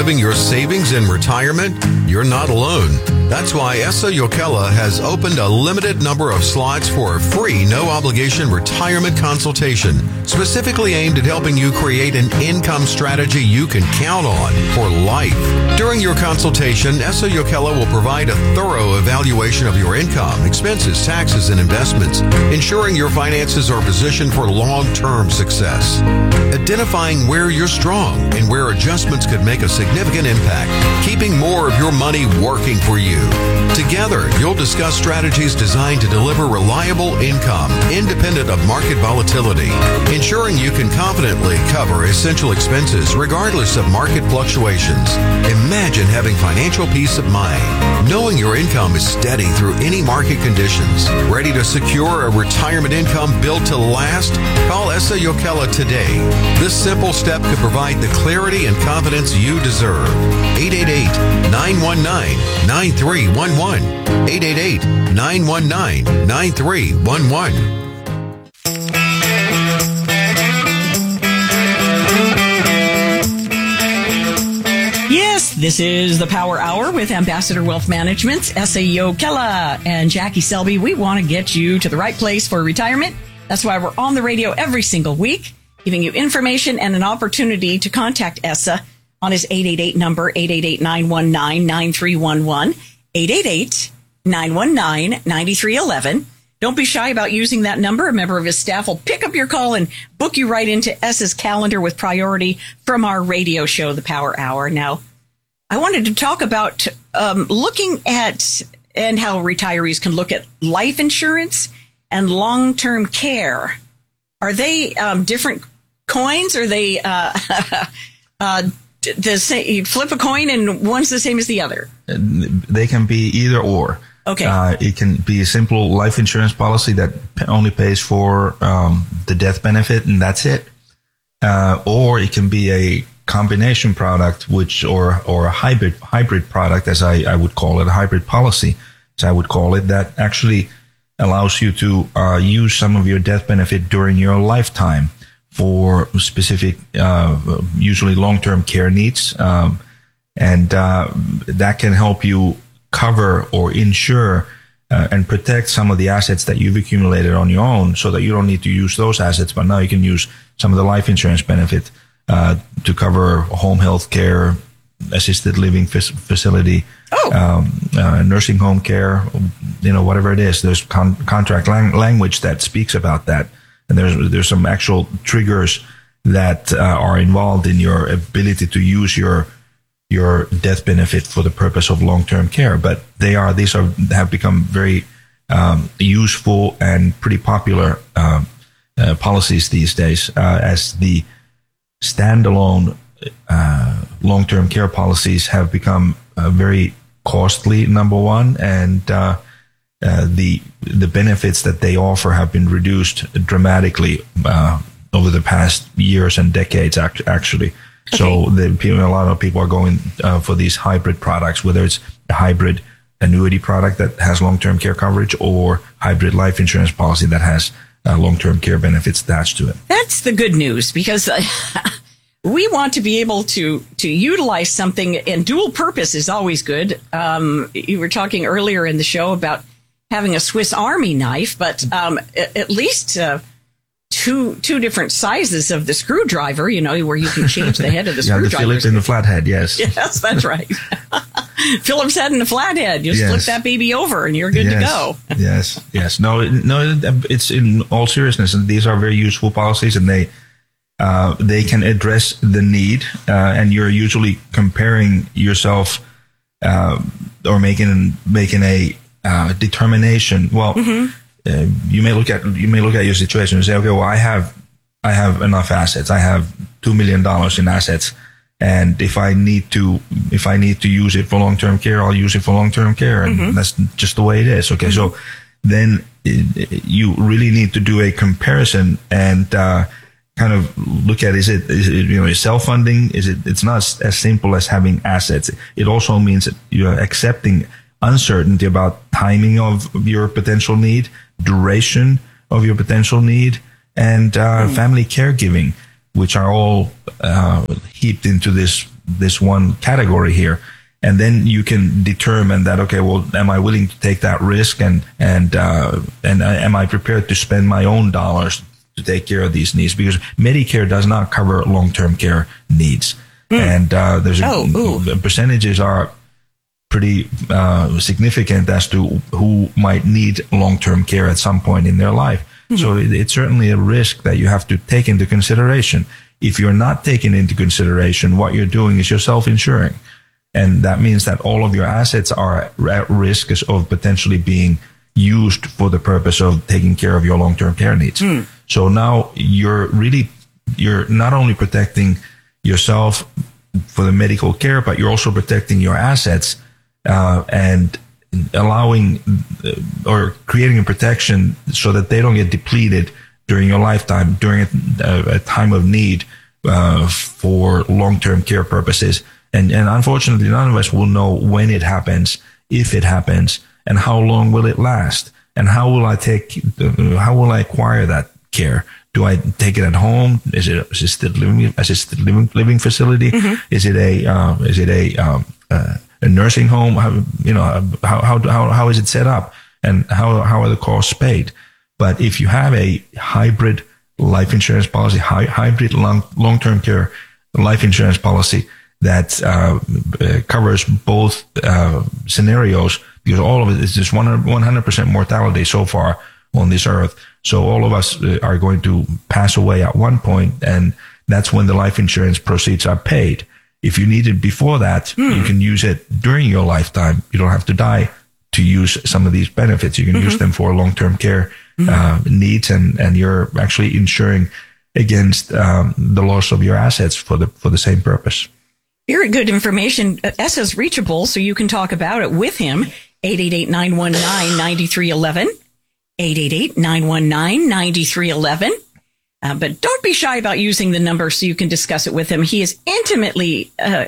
outliving your savings in retirement? You're not alone. That's why Essa Yokela has opened a limited number of slots for a free, no-obligation retirement consultation, specifically aimed at helping you create an income strategy you can count on for life. During your consultation, Essa Yokela will provide a thorough evaluation of your income, expenses, taxes, and investments, ensuring your finances are positioned for long-term success. Identifying where you're strong and where adjustments could make a significant impact, keeping more of your money working for you. Together, you'll discuss strategies designed to deliver reliable income, independent of market volatility, ensuring you can confidently cover essential expenses regardless of market fluctuations. Imagine having financial peace of mind, knowing your income is steady through any market conditions. Ready to secure a retirement income built to last? Call Essa Yokela today. This simple step could provide the clarity and confidence you deserve. 888-919-9311. 888-919-9311. Yes, this is the Power Hour with Ambassador Wealth Management's Essa Yokela and Jackie Selby. We want to get you to the right place for retirement. That's why we're on the radio every single week, giving you information and an opportunity to contact Essa on his 888 number, 888-919-9311, 888-919-9311. Don't be shy about using that number. A member of his staff will pick up your call and book you right into Essa's calendar with priority from our radio show, The Power Hour. Now, I wanted to talk about looking at and how retirees can look at life insurance and long-term care. Are they different coins? Are they the same? You flip a coin and one's the same as the other? They can be either or. Okay. It can be a simple life insurance policy that only pays for the death benefit, and that's it. Or it can be a combination product, or a hybrid product, as I would call it, a hybrid policy, as I would call it, that actually allows you to use some of your death benefit during your lifetime for specific, usually long-term care needs, and that can help you cover or insure and protect some of the assets that you've accumulated on your own, so that you don't need to use those assets, but now you can use some of the life insurance benefit to cover home health care, assisted living facility, nursing home care, whatever it is. There's contract language that speaks about that, and there's some actual triggers that are involved in your ability to use your death benefit for the purpose of long-term care. But these have become very useful and pretty popular policies these days, as the standalone long-term care policies have become very costly, number one, and the benefits that they offer have been reduced dramatically over the past years and decades, actually. Okay. So a lot of people are going for these hybrid products, whether it's a hybrid annuity product that has long-term care coverage or hybrid life insurance policy that has long-term care benefits attached to it. That's the good news, because we want to be able to utilize something, and dual purpose is always good. You were talking earlier in the show about having a Swiss Army knife, but at least two different sizes of the screwdriver, where you can change the head of the screwdriver. The Phillips and the flathead, yes. Yes, that's right. Phillips head and the flathead. You just flip that baby over and you're good to go. Yes. No, it's in all seriousness, and these are very useful policies, and they can address the need, and you're usually comparing yourself or making a determination. Well, you may look at your situation and say, okay, well, I have enough assets. I have $2 million in assets, and if I need to use it for long-term care, I'll use it for long-term care, and that's just the way it is. Okay, so then you really need to do a comparison and kind of look at is it self-funding? It's not as simple as having assets. It also means that you're accepting uncertainty about timing of your potential need, duration of your potential need, and family caregiving, which are all heaped into this this one category here. And then you can determine that, okay, well, am I willing to take that risk, and am I prepared to spend my own dollars to take care of these needs? Because Medicare does not cover long-term care needs, and the percentages are pretty significant as to who might need long-term care at some point in their life. So it's certainly a risk that you have to take into consideration. If you're not taking into consideration, what you're doing is you're self-insuring. And that means that all of your assets are at risk of potentially being used for the purpose of taking care of your long-term care needs. So now you're not only protecting yourself for the medical care, but you're also protecting your assets, and allowing or creating a protection so that they don't get depleted during your lifetime, during a time of need for long-term care purposes. And unfortunately, none of us will know when it happens, if it happens, and how long will it last, and how will I acquire that care? Do I take it at home? Is it assisted living facility? Is it a nursing home? How is it set up, and how are the costs paid? But if you have a hybrid life insurance policy, hybrid long-term care life insurance policy that covers both scenarios, because all of it is just 100% mortality so far on this earth. So all of us are going to pass away at one point, and that's when the life insurance proceeds are paid. If you need it before that, you can use it during your lifetime. You don't have to die to use some of these benefits. You can use them for long-term care needs, and you're actually insuring against the loss of your assets for the same purpose. Very good information. Essa's reachable, so you can talk about it with him. 888-919-9311. 888-919-9311. But don't be shy about using the number so you can discuss it with him. He is intimately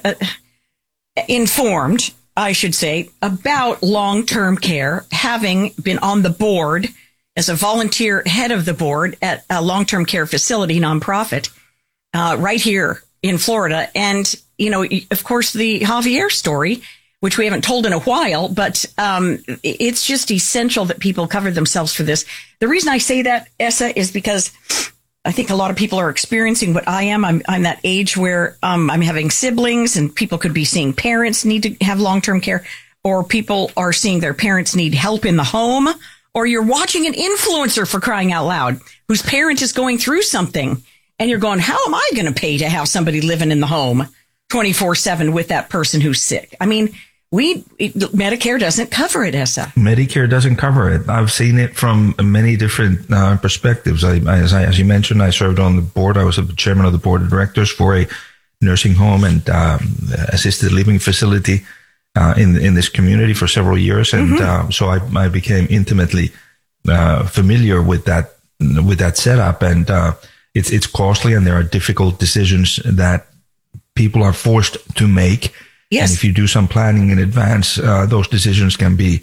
informed, I should say, about long-term care, having been on the board as a volunteer head of the board at a long-term care facility nonprofit right here in Florida. And, of course, the Javier story, which we haven't told in a while, but it's just essential that people cover themselves for this. The reason I say that, Essa, is because I think a lot of people are experiencing what I am. I'm that age where I'm having siblings, and people could be seeing parents need to have long-term care, or people are seeing their parents need help in the home, or you're watching an influencer, for crying out loud, whose parent is going through something, and you're going, how am I going to pay to have somebody living in the home 24/7 with that person who's sick? I mean, Medicare doesn't cover it, Essa. Medicare doesn't cover it. I've seen it from many different perspectives. As you mentioned, I served on the board. I was the chairman of the board of directors for a nursing home and assisted living facility in this community for several years, and so I became intimately familiar with that setup. And it's costly, and there are difficult decisions that people are forced to make. Yes. And if you do some planning in advance, those decisions can be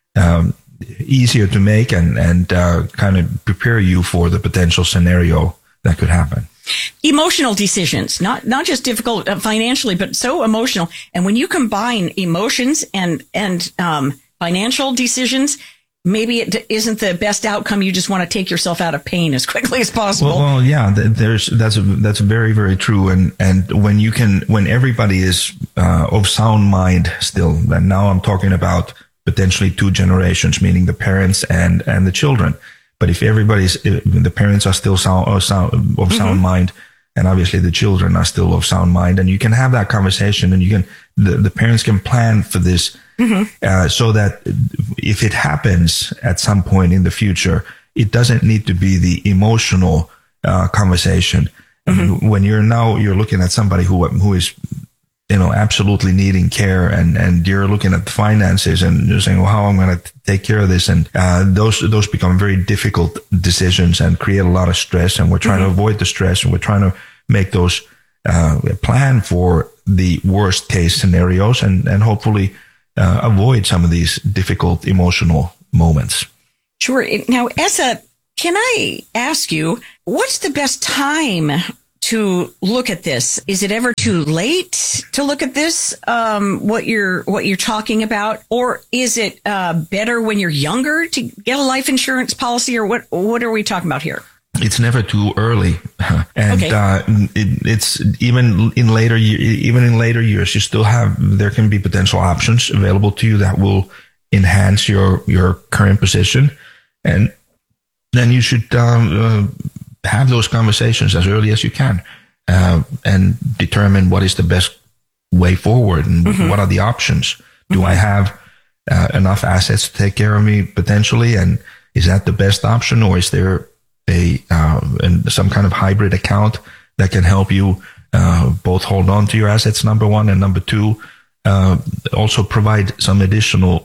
easier to make and kind of prepare you for the potential scenario that could happen. Emotional decisions, not just difficult financially, but so emotional. And when you combine emotions and financial decisions, maybe it isn't the best outcome. You just want to take yourself out of pain as quickly as possible. Well, yeah, that's very, very true. And when everybody is of sound mind still, and now I'm talking about potentially two generations, meaning the parents and the children. But if the parents are still of sound mind, and obviously the children are still of sound mind, and you can have that conversation, and the parents can plan for this. So that if it happens at some point in the future, it doesn't need to be the emotional conversation. When you're looking at somebody who is absolutely needing care, and you're looking at the finances, and you're saying, well, how am I going to take care of this? And those become very difficult decisions and create a lot of stress. And we're trying to avoid the stress, and we're trying to make those plan for the worst case scenarios, and hopefully avoid some of these difficult emotional moments. Sure. Now, Essa, can I ask you, what's the best time to look at this? Is it ever too late to look at this? What you're talking about, or is it better when you're younger to get a life insurance policy, or what are we talking about here? It's never too early, and Okay. it's even in later years. You still there can be potential options available to you that will enhance your current position, and then you should have those conversations as early as you can, and determine what is the best way forward and what are the options. Do I have enough assets to take care of me potentially, and is that the best option, or is there some kind of hybrid account that can help you both hold on to your assets, number one, and number two, also provide some additional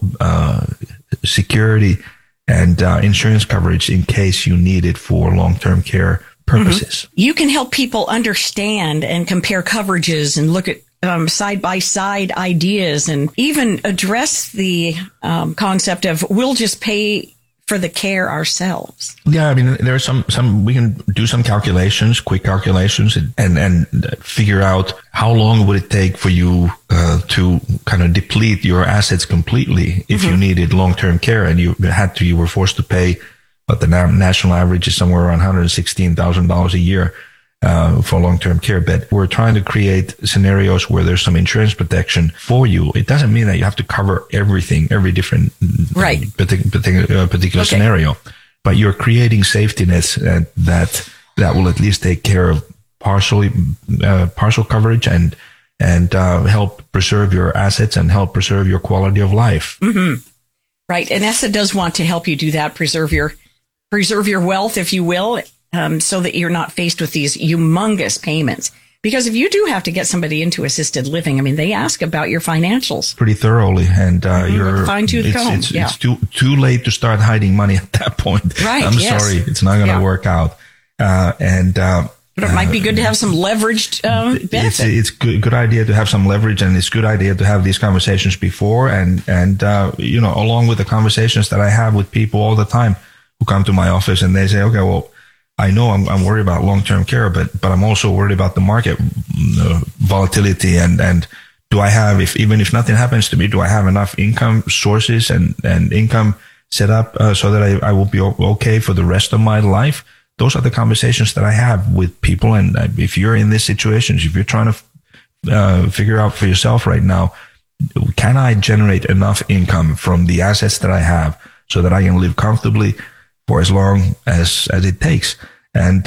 security and insurance coverage in case you need it for long-term care purposes. You can help people understand and compare coverages and look at side-by-side ideas, and even address the concept of we'll just pay for the care ourselves. Yeah, I mean, there are some we can do some calculations, quick calculations, and figure out how long would it take for you to kind of deplete your assets completely if you needed long-term care and you were forced to pay, but the national average is somewhere around $116,000 a year for long-term care. But we're trying to create scenarios where there's some insurance protection for you. It doesn't mean that you have to cover everything, every different particular scenario, but you're creating safety nets that will at least take care of partial coverage and help preserve your assets and help preserve your quality of life. Right, and ESSA does want to help you do that, preserve your wealth, if you will. So that you're not faced with these humongous payments. Because if you do have to get somebody into assisted living, I mean, they ask about your financials pretty thoroughly, and you're fine-tooth comb. It's too late to start hiding money at that point. Right. I'm sorry, it's not going to work out. But it might be good to have some leveraged benefit. It's good idea to have some leverage, and it's good idea to have these conversations before, and along with the conversations that I have with people all the time who come to my office and they say, okay, well, I know I'm worried about long-term care, but I'm also worried about the market volatility, and do I have, even if nothing happens to me, do I have enough income sources and income set up so that I will be okay for the rest of my life? Those are the conversations that I have with people. And if you're in this situation, if you're trying to figure out for yourself right now, can I generate enough income from the assets that I have so that I can live comfortably for as long as it takes? And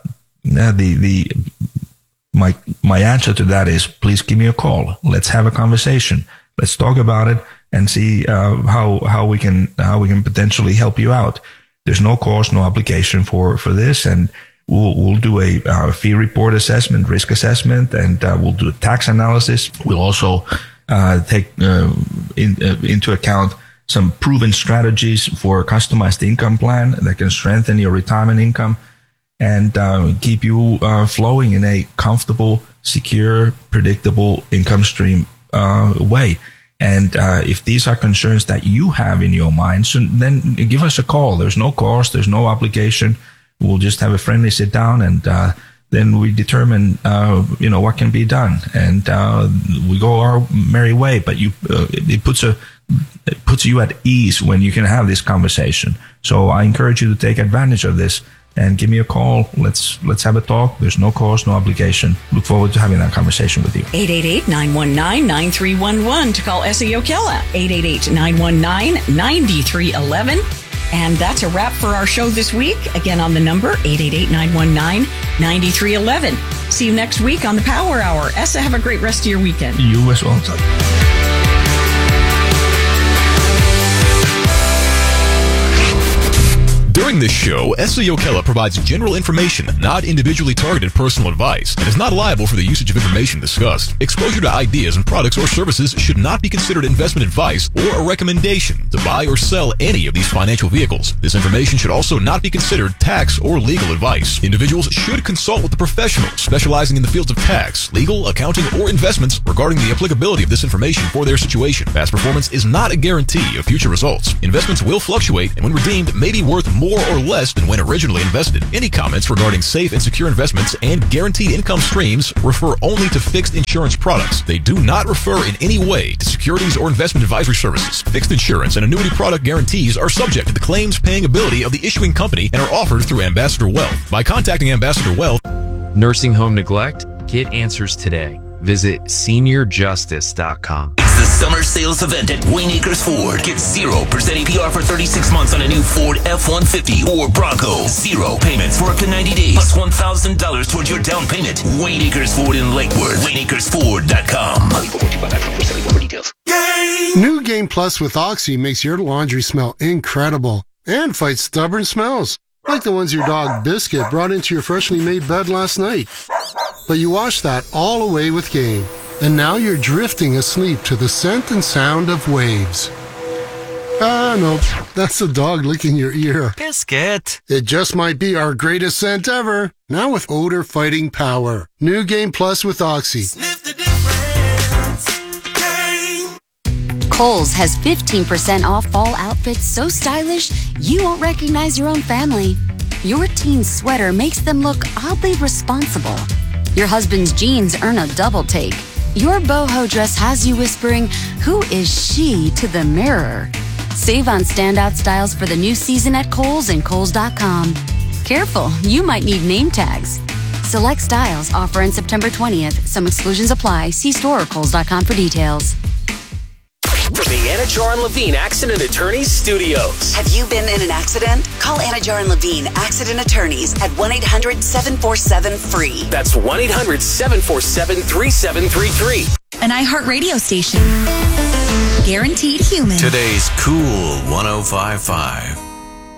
my answer to that is, please give me a call. Let's have a conversation. Let's talk about it and see how we can potentially help you out. There's no cost, no obligation for this, and we'll do a fee report assessment, risk assessment, and we'll do a tax analysis. We'll also take into account some proven strategies for a customized income plan that can strengthen your retirement income and keep you flowing in a comfortable, secure, predictable income stream way. And if these are concerns that you have in your mind, so then give us a call. There's no cost, there's no obligation. We'll just have a friendly sit down, and then we determine what can be done, and we go our merry way. But it puts you at ease when you can have this conversation. So I encourage you to take advantage of this and give me a call. Let's have a talk. There's no cost, no obligation. Look forward to having that conversation with you. 888-919-9311 to call Esa Jokela. 888-919-9311. And that's a wrap for our show this week. Again, on the number 888-919-9311. See you next week on the Power Hour. Esa, have a great rest of your weekend. You as well. During this show, Esa Jokela provides general information, not individually targeted personal advice, and is not liable for the usage of information discussed. Exposure to ideas and products or services should not be considered investment advice or a recommendation to buy or sell any of these financial vehicles. This information should also not be considered tax or legal advice. Individuals should consult with a professional specializing in the fields of tax, legal, accounting, or investments regarding the applicability of this information for their situation. Past performance is not a guarantee of future results. Investments will fluctuate and when redeemed may be worth more more or less than when originally invested. Any comments regarding safe and secure investments and guaranteed income streams refer only to fixed insurance products. They do not refer in any way to securities or investment advisory services. Fixed insurance and annuity product guarantees are subject to the claims paying ability of the issuing company and are offered through Ambassador Wealth. By contacting Ambassador Wealth. Nursing home neglect? Get answers today. Visit seniorjustice.com. It's the summer sales event at Wayne Acres Ford. Get 0% APR for 36 months on a new Ford F-150 or Bronco. 0 payments for up to 90 days. Plus $1,000 towards your down payment. Wayne Acres Ford in Lakewood. WayneAcresFord.com. New Game Plus with Oxy makes your laundry smell incredible and fights stubborn smells, like the ones your dog Biscuit brought into your freshly made bed last night. But you washed that all away with Game, and now you're drifting asleep to the scent and sound of waves. Ah, no, that's the dog licking your ear. Biscuit. It just might be our greatest scent ever, now with odor-fighting power. New Game Plus with Oxy. Sniff the difference. Game. Kohl's has 15% off fall outfits so stylish you won't recognize your own family. Your teen's sweater makes them look oddly responsible. Your husband's jeans earn a double take. Your boho dress has you whispering, "Who is she?" to the mirror. Save on standout styles for the new season at Kohl's and Kohl's.com. Careful, you might need name tags. Select styles offer on September 20th. Some exclusions apply. See store or Kohl's.com for details. From the Anajar and Levine Accident Attorneys Studios. Have you been in an accident? Call Anajar and Levine Accident Attorneys at 1-800-747-FREE. That's 1-800-747-3733. An iHeartRadio station. Guaranteed human. Today's Cool 105.5.